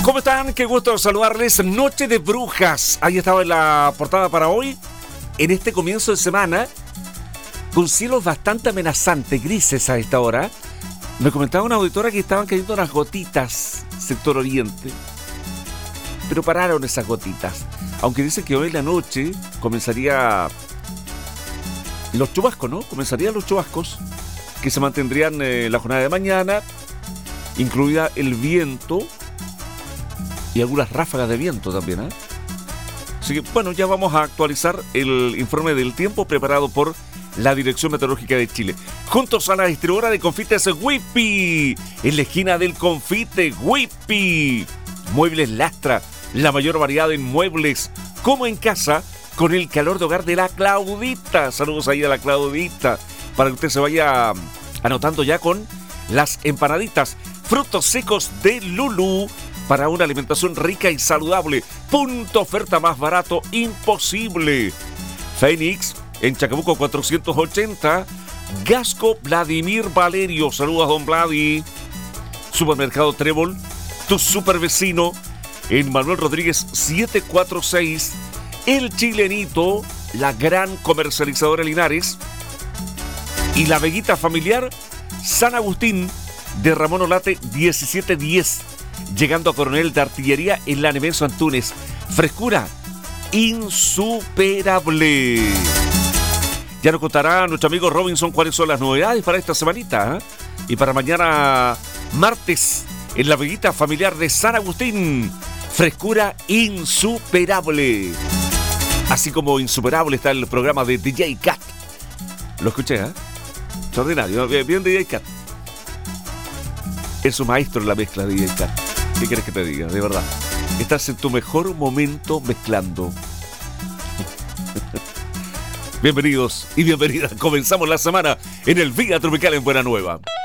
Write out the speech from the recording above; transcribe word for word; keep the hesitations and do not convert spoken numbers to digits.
¿Cómo están? Qué gusto saludarles. Noche de brujas. Ahí estaba en la portada para hoy. En este comienzo de semana, con cielos bastante amenazantes, grises a esta hora. Me comentaba una auditora que estaban cayendo unas gotitas, sector oriente. Pero pararon esas gotitas. Aunque dice que hoy en la noche comenzaría los chubascos, ¿no? Comenzarían los chubascos que se mantendrían eh, la jornada de mañana, incluida el viento y algunas ráfagas de viento también, ¿eh? Así que, bueno, ya vamos a actualizar el informe del tiempo preparado por la Dirección Meteorológica de Chile. Juntos a la distribuidora de confites Whippy, en la esquina del confite Whippy. Muebles Lastra, la mayor variedad en muebles, como en casa, con el calor de hogar de la Claudita. Saludos ahí a la Claudita, para que usted se vaya anotando ya con las empanaditas. Frutos secos de Lulú, para una alimentación rica y saludable. Punto oferta más barato imposible. Fénix, en Chacabuco cuatrocientos ochenta. Gasco Vladimir Valerio. Saludos, don Vladi. Supermercado Trébol, tu super vecino, en Manuel Rodríguez setecientos cuarenta y seis. El Chilenito, la gran comercializadora Linares. Y la Veguita Familiar, San Agustín, de Ramón Olate diecisiete diez. Llegando a Coronel de Artillería en la Nemesio Antunes. Frescura insuperable. Ya nos contará nuestro amigo Robinson cuáles son las novedades para esta semanita, ¿eh? Y para mañana martes, en la Veguita Familiar de San Agustín. Frescura insuperable. Así como insuperable está el programa de D J Cat. Lo escuché, ¿eh? Extraordinario. Bien, bien D J Cat. Es un maestro en la mezcla de D J Cat. ¿Qué quieres que te diga? De verdad. Estás en tu mejor momento mezclando. Bienvenidos y bienvenidas. Comenzamos la semana en el Vía Tropical en Buena Nueva.